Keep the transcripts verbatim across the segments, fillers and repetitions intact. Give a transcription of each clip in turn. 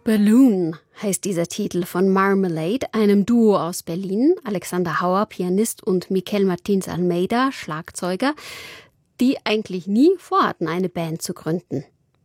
Balloon heißt dieser Titel von Marmalade, einem Duo aus Berlin, Alexander Hauer, Pianist, und Miquel Martins Almeida, Schlagzeuger, die eigentlich nie vorhatten, eine Band zu gründen.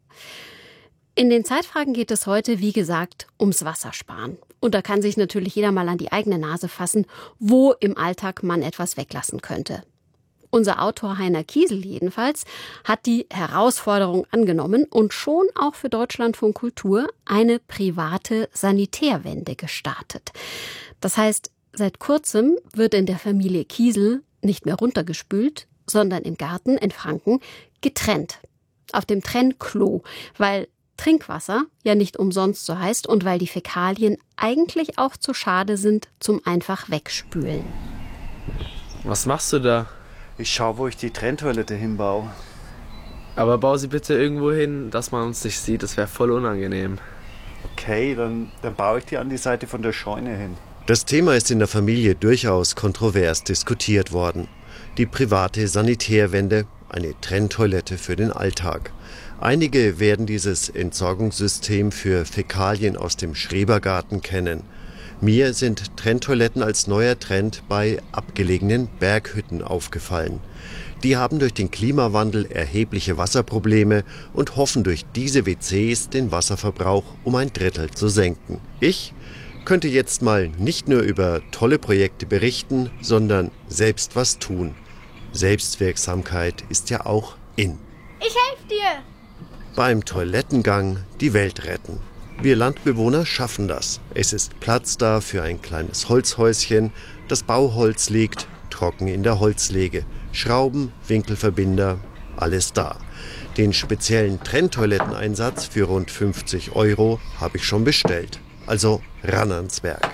In den Zeitfragen geht es heute, wie gesagt, ums Wassersparen. Und da kann sich natürlich jeder mal an die eigene Nase fassen, wo im Alltag man etwas weglassen könnte. Unser Autor Heiner Kiesel jedenfalls hat die Herausforderung angenommen und schon auch für Deutschlandfunk Kultur eine private Sanitärwende gestartet. Das heißt, seit kurzem wird in der Familie Kiesel nicht mehr runtergespült, sondern im Garten in Franken getrennt. Auf dem Trennklo, weil Trinkwasser ja nicht umsonst so heißt und weil die Fäkalien eigentlich auch zu schade sind zum einfach wegspülen. Was machst du da? Ich schau, wo ich die Trenntoilette hinbaue. Aber bau sie bitte irgendwo hin, dass man uns nicht sieht. Das wäre voll unangenehm. Okay, dann, dann baue ich die an die Seite von der Scheune hin. Das Thema ist in der Familie durchaus kontrovers diskutiert worden. Die private Sanitärwende, eine Trenntoilette für den Alltag. Einige werden dieses Entsorgungssystem für Fäkalien aus dem Schrebergarten kennen. Mir sind Trenntoiletten als neuer Trend bei abgelegenen Berghütten aufgefallen. Die haben durch den Klimawandel erhebliche Wasserprobleme und hoffen durch diese W Cs den Wasserverbrauch um ein Drittel zu senken. Ich könnte jetzt mal nicht nur über tolle Projekte berichten, sondern selbst was tun. Selbstwirksamkeit ist ja auch in. Ich helfe dir! Beim Toilettengang die Welt retten. Wir Landbewohner schaffen das. Es ist Platz da für ein kleines Holzhäuschen. Das Bauholz liegt trocken in der Holzlege. Schrauben, Winkelverbinder, alles da. Den speziellen Trenntoiletteneinsatz für rund fünfzig Euro habe ich schon bestellt. Also ran ans Werk.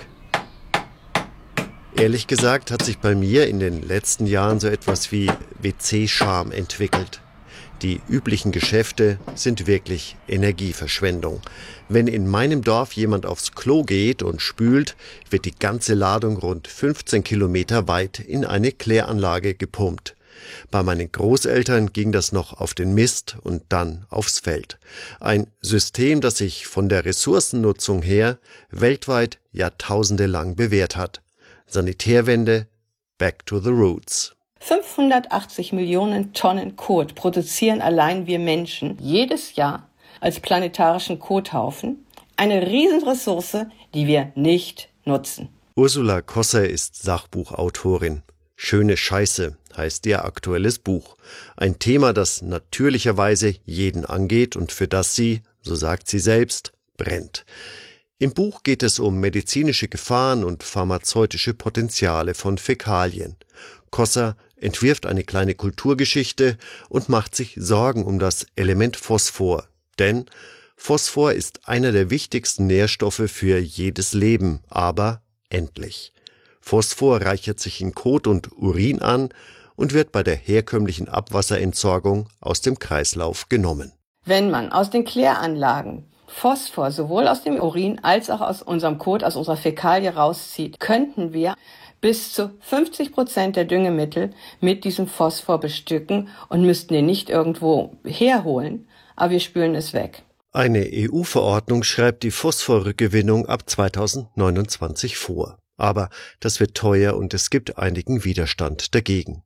Ehrlich gesagt hat sich bei mir in den letzten Jahren so etwas wie W C-Scham entwickelt. Die üblichen Geschäfte sind wirklich Energieverschwendung. Wenn in meinem Dorf jemand aufs Klo geht und spült, wird die ganze Ladung rund fünfzehn Kilometer weit in eine Kläranlage gepumpt. Bei meinen Großeltern ging das noch auf den Mist und dann aufs Feld. Ein System, das sich von der Ressourcennutzung her weltweit jahrtausendelang bewährt hat. Sanitärwende, back to the roots. fünfhundertachtzig Millionen Tonnen Kot produzieren allein wir Menschen jedes Jahr als planetarischen Kothaufen. Eine Riesenressource, die wir nicht nutzen. Ursula Kosser ist Sachbuchautorin. Schöne Scheiße heißt ihr aktuelles Buch. Ein Thema, das natürlicherweise jeden angeht und für das sie, so sagt sie selbst, brennt. Im Buch geht es um medizinische Gefahren und pharmazeutische Potenziale von Fäkalien. Kosser entwirft eine kleine Kulturgeschichte und macht sich Sorgen um das Element Phosphor. Denn Phosphor ist einer der wichtigsten Nährstoffe für jedes Leben, aber endlich. Phosphor reichert sich in Kot und Urin an und wird bei der herkömmlichen Abwasserentsorgung aus dem Kreislauf genommen. Wenn man aus den Kläranlagen Phosphor sowohl aus dem Urin als auch aus unserem Kot, aus unserer Fäkalie rauszieht, könnten wir bis zu fünfzig Prozent der Düngemittel mit diesem Phosphor bestücken und müssten den nicht irgendwo herholen, aber wir spülen es weg. Eine E U-Verordnung schreibt die Phosphorrückgewinnung ab zweitausendneunundzwanzig vor. Aber das wird teuer und es gibt einigen Widerstand dagegen.